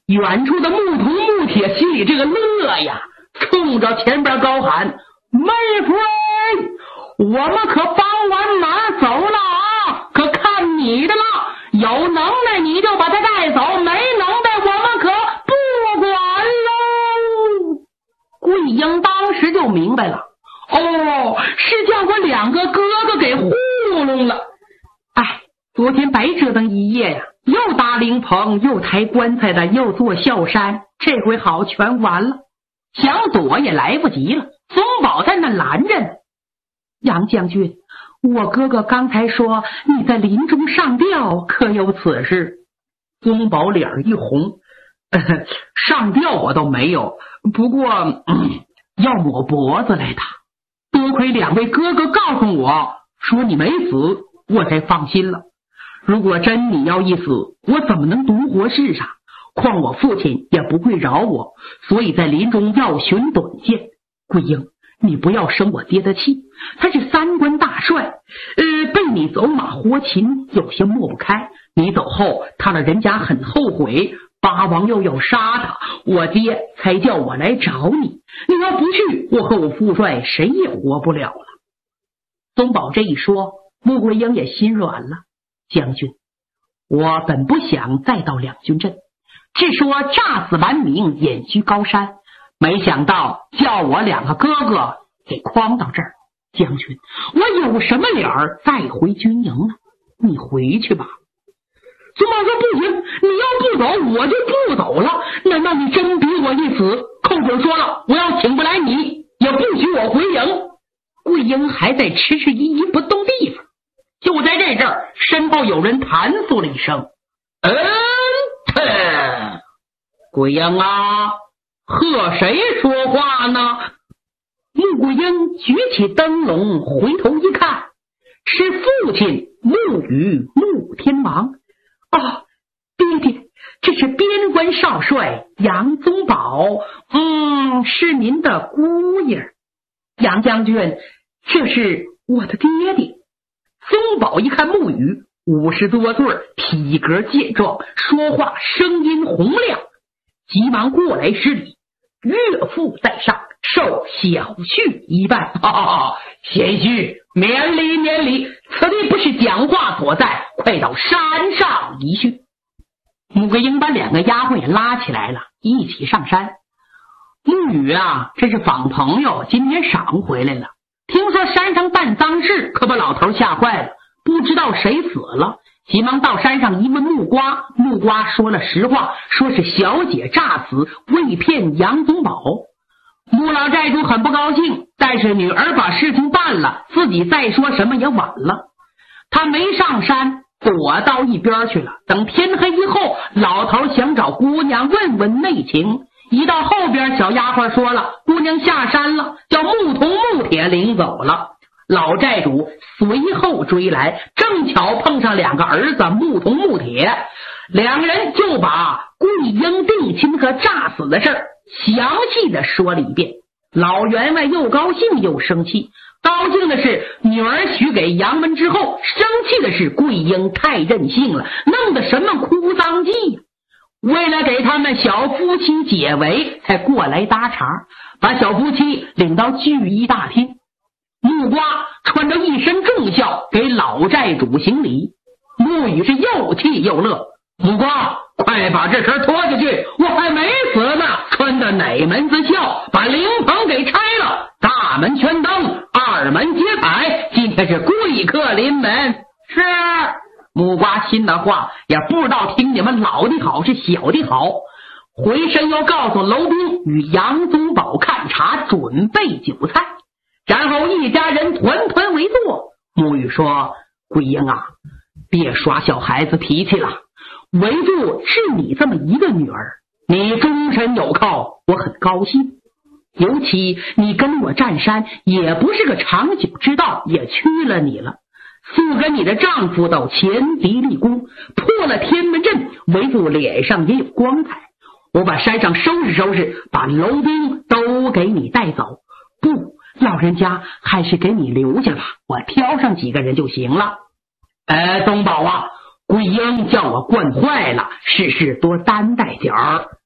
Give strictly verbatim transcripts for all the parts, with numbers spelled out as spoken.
远处的牧童牧铁心里这个乐呀，冲着前边高喊：妹夫，我们可帮完马走了啊，可看你的了，有能耐你就把他带走，没能耐我们可不管喽。桂英当时就明白了，哦，是叫我两个哥哥给糊弄了。哎，昨天白折腾一夜呀，又搭灵棚，又抬棺材的，又做孝山，这回好全完了。想躲也来不及了，宗保在那拦着呢。杨将军，我哥哥刚才说你在林中上吊，可有此事？宗保脸一红，呃、上吊我倒没有，不过、嗯、要抹脖子来的。多亏两位哥哥告诉我说你没死，我才放心了。如果真你要一死，我怎么能独活世上？况我父亲也不会饶我，所以在林中要寻短见。桂英，你不要生我爹的气，他是三官大帅，呃，被你走马活禽，有些抹不开。你走后，他的人家很后悔，八王又要杀他，我爹才叫我来找你。你要不去，我和我父帅谁也活不了了。宗保这一说，穆桂英也心软了。将军，我本不想再到两军阵，只说诈死顽民，隐居高山，没想到叫我两个哥哥给诓到这儿。将军，我有什么脸儿再回军营呢？你回去吧。宗保说不行，你要不走我就不走了。难道你真逼我一死？寇准说了，我要请不来你，也不许我回营。桂英还在迟迟疑疑不动地方。就在这阵儿，身后有人弹诉了一声：嗯特桂英啊，和谁说话呢？穆桂英举起灯笼，回头一看，是父亲穆羽穆天王。哦，爹爹，这是边关少帅杨宗保，嗯，是您的姑爷。杨将军，这是我的爹爹。宗保一看穆羽五十多岁，体格健壮，说话声音洪亮，急忙过来施礼：岳父在上，受小婿一拜。哈哈，贤婿免礼免礼，此地不是讲话所在，快到山上一叙。穆桂英把两个丫鬟也拉起来了，一起上山。穆羽啊，这是访朋友，今天晌午回来了。听说山上办丧事，可把老头吓坏了，不知道谁死了，急忙到山上一问木瓜，木瓜说了实话，说是小姐诈死，为骗杨宗保。穆老寨主很不高兴，但是女儿把事情办了，自己再说什么也晚了。他没上山，躲到一边去了。等天黑以后，老头想找姑娘问问内情，一到后边，小丫鬟说了，姑娘下山了，叫牧童牧铁领走了。老寨主随后追来，正巧碰上两个儿子牧童牧铁，两个人就把桂英定亲和诈死的事儿详细的说了一遍。老员外又高兴又生气，高兴的是女儿许给杨门之后，生气的是桂英太任性了，弄得什么哭丧祭呀、啊。为了给他们小夫妻解围，才过来搭茬，把小夫妻领到聚义大厅。木瓜穿着一身重孝，给老寨主行礼。穆羽是又气又乐：木瓜，快把这身脱下去，我还没死呢，穿的哪门子孝？把灵棚给拆了，大门全灯，二门揭彩，今天是贵客临门。是。木瓜心的话也不知道听你们老的好是小的好，回身又告诉楼兵与杨宗保看茶，准备酒菜，然后一家人团团围坐。沐雨说：桂英啊，别耍小孩子脾气了，围住是你这么一个女儿，你终身有靠，我很高兴。尤其你跟我占山也不是个长久之道，也屈了你了。素跟你的丈夫都前敌立功，破了天门阵，围住脸上也有光彩。我把山上收拾收拾，把楼兵都给你带走。不，老人家还是给你留下吧，我挑上几个人就行了。呃，宗保啊，桂英叫我惯坏了，事事多担待点儿。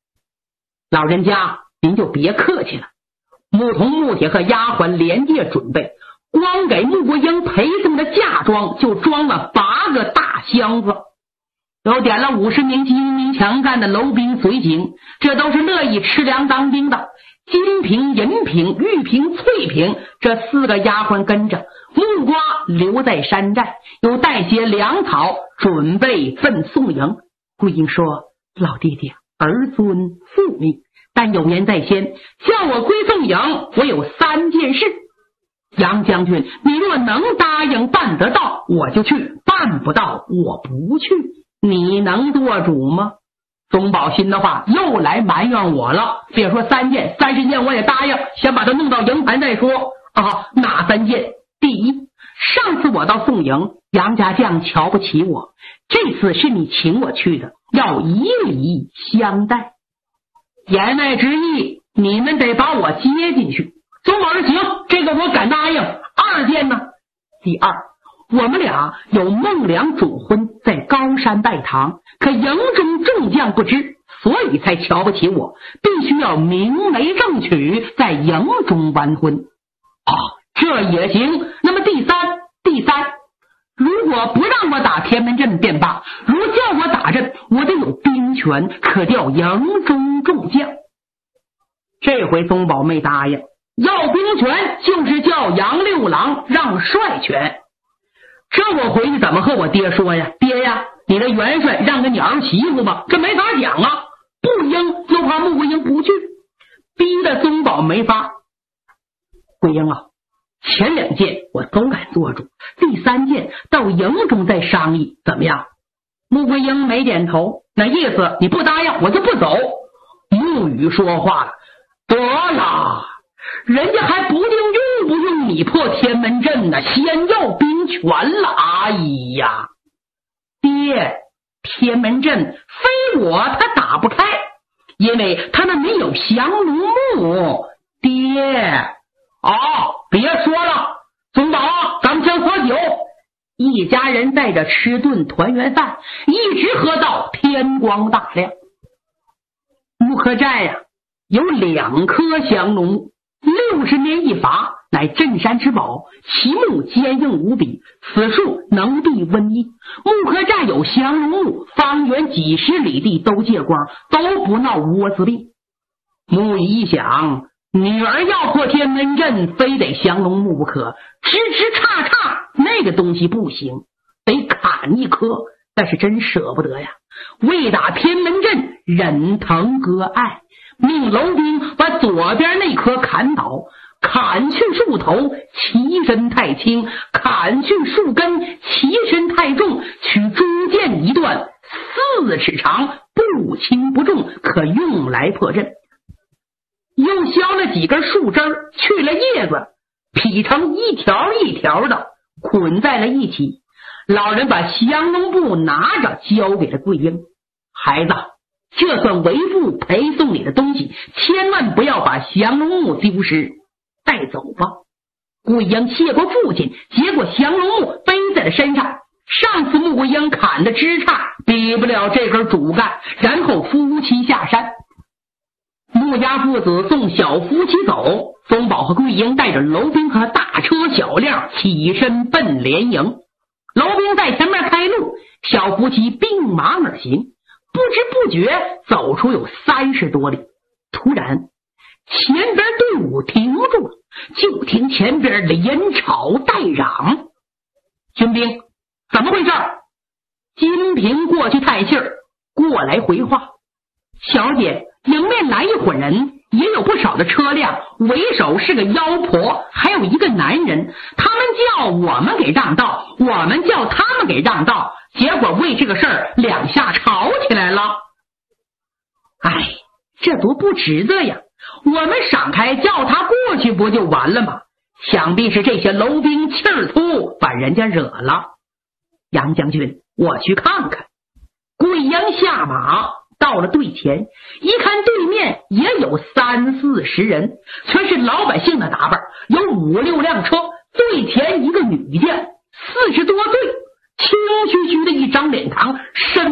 老人家您就别客气了。牧童、牧铁和丫鬟连夜准备，光给穆桂英陪送的嫁妆就装了八个大箱子，又点了五十名精明强干的楼兵随行，这都是乐意吃粮当兵的。金瓶、银瓶、玉瓶、翠瓶这四个丫鬟跟着，木瓜留在山寨，又带些粮草准备奔宋营。桂英说：老弟弟，儿孙父命，但有言在先，叫我归宋营，我有三件事。杨将军，你若能答应办得到，我就去；办不到，我不去。你能做主吗？宗保新的话又来埋怨我了，别说三件，三十件我也答应，先把他弄到营盘再说啊。哪三件？第一，上次我到宋营，杨家将瞧不起我，这次是你请我去的，要以礼相待。言外之意，你们得把我接进去。宗保说行，这个我敢答应。二件呢？第二，我们俩有孟良准婚，在高山拜堂，可营中众将不知，所以才瞧不起我，必须要明媒正娶，在营中完婚。啊，这也行。那么第三，第三，如果不让我打天门阵便罢，如叫我打阵，我得有兵权，可调营中众将。这回宗保没答应，要兵权就是叫杨六郎让帅权。这我回去怎么和我爹说呀？爹呀，你的元帅让个你儿媳妇吧，这没法讲啊。不应，又怕穆桂英不去，逼得宗保没法。桂英啊，前两件我都敢做主，第三件到营中再商议，怎么样？穆桂英没点头，那意思你不答应我就不走。穆语说话了，得了，人家还不定用不用你破天门阵呢，先要兵权了。哎呀，爹，天门阵非我他打不开，因为他们没有降龙木。爹，哦，别说了，宗保，咱们先喝酒。一家人带着吃顿团圆饭，一直喝到天光大亮。木刻寨呀、啊，有两棵降龙木，六十年一伐，乃镇山之宝，其木坚硬无比，此树能避瘟疫。木刻寨有降龙木，方圆几十里地都借光，都不闹窝子病。木一想，女儿要破天门阵，非得降龙木不可，枝枝杈杈那个东西不行，得砍一棵，但是真舍不得呀。为打天门阵，忍疼割爱，命楼兵把左边那棵砍倒，砍去树头，其身太轻；砍去树根，其身太重。取中间一段，四尺长，不轻不重，可用来破阵。又削了几根树枝，去了叶子，劈成一条一条的，捆在了一起。老人把降龙布拿着，交给了桂英。孩子，这算为父陪送你的东西，千万不要把降龙木丢失，带走吧。桂英谢过父亲，结果降龙木背在了身上。上次穆桂英砍的枝杈比不了这根主干，然后夫妻下山。穆家父子送小夫妻走，宗保和桂英带着楼兵和大车小辆起身奔连营。楼兵在前面开路，小夫妻并马而行，不知不觉走出有三十多里。突然前边队伍停住了，就听前边连吵带嚷。军兵，怎么回事？金瓶过去太信儿，过来回话。小姐，迎面来一伙人，也有不少的车辆，为首是个妖婆，还有一个男人，他们叫我们给让道，我们叫他们给让道，结果为这个事儿两下吵起来了。哎，这多不值得呀，我们闪开叫他过去不就完了吗？想必是这些楼兵气儿粗，把人家惹了。杨将军，我去看看。桂英下马到了队前，一看对面也有三四十人，全是老百姓的打扮，有五六辆车，最前一个女将，四十多岁，清虚虚的一张脸庞，身